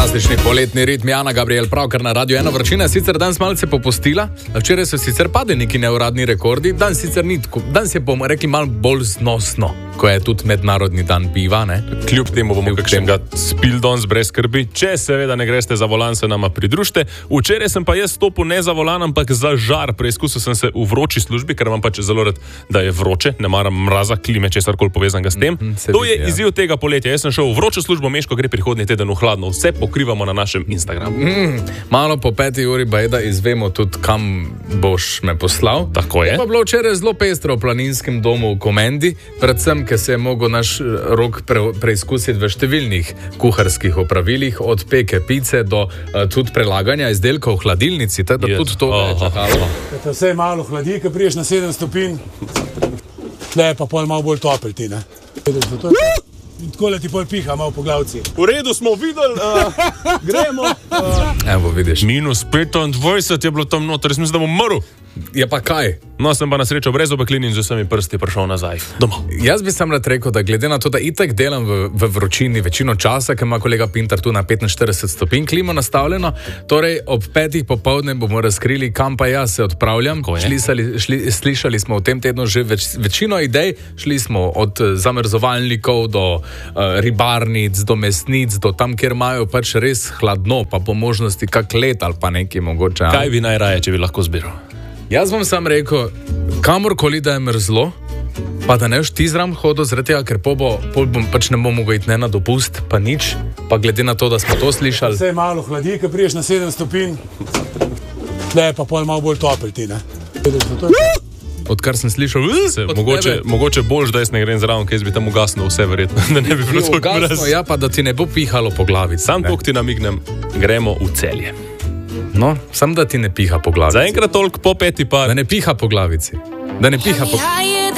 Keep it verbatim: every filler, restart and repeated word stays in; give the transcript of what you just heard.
Fantastični poletni ritm, Jana Gabriel, pravkar na Radio ena. Vročina sicer danes malce popustila, včeraj so sicer padli neki neuradni rekordi, danes sicer ni tako, danes je, bomo rekli, malo bolj znosno, ko je tudi mednarodni dan piva, ne? Kljub temu bomo kakšnega spil danes brez skrbi, če seveda ne greste za volan, se nama pridružite. Včeraj sem pa jaz stopil ne za volan, ampak za žar. Preizkusil sem se v vroči službi, ker imam pač zelo rad, da je vroče, ne maram mraza, klime, česarkoli povezanega s tem. Mm, to je vidi, izziv ja. tega poletja. Jaz sem šel v vročo službo, Meško gre prihodnji teden v hladno. Vse pokrivamo na našem Instagramu. Mm, malo po peti uri pa je, da izvemo tudi, kam boš me poslal. Tako je. Je pa bilo včeraj zelo pestro v planinskem domu v Komendi, predvsem, ker se je mogel naš rok pre, preizkusiti v številnih kuharskih opravilih, od peke pice do uh, tudi prelaganja izdelkov v hladilnici, tako da tudi to je čakalo. Kad vse malo hladi, ko priješ na sedem stopinj, tle pa pol malo bolj topel ti, ne? In tako ti pol piha malo po glavci. V redu smo videli, uh, gremo. Uh. Evo, vidiš. Minus petindvajset je bilo tam noter, jaz mislim, da bom mrl. Ja pa kaj? No, sem pa na srečo brez obeklin in z vsemi prsti prišel nazaj domov. Jaz bi sam rad rekel, da glede na to, da itak delam v, v vročini večino časa, ker ima kolega Pintar tu na petinštirideset stopinj klimo nastavljeno, torej ob petih popoldne bomo razkrili, kam pa jaz se odpravljam. Šli, šli, slišali smo v tem tednu že več, večino idej, šli smo od zamrzovalnikov do uh, ribarnic, do mesnic, do tam, kjer imajo pač res hladno, pa po možnosti kak let ali pa nekaj mogoče. Kaj bi najraje, če bi lahko zbiral? Jaz bom sam rekel, kamorkoli da je mrzlo, pa da ne boš ti zram hodil zaradi tega, ker pol bo, pol bom pač ne bom mogel iti ne na dopust, pa nič, pa glede na to, da smo to slišali. Vse malo hladi, ko priješ na sedem stopinj, tle pa pol malo bolj topel ti, ne? Odkar sem slišal, se, mogoče, mogoče boljš, da jaz ne grem zraven, ker jaz bi tam ugasnil vse verjetno, da ne bi bilo tako mraz. Ja, pa da ti ne bo pihalo po glavi. Sam tok ti namignem, gremo v Celje. No, sam da ti ne piha po glavici. Zaenkrat toliko po peti pa... Da ne piha po glavici. Da ne piha po glavici.